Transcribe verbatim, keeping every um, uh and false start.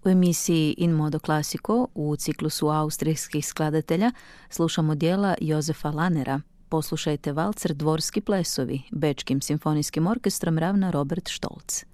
U emisiji In Modo Classico u ciklusu austrijskih skladatelja slušamo djela Jozefa Lanera. Poslušajte valcer Dvorski plesovi, Bečkim simfonijskim orkestrom ravna Robert Stolz.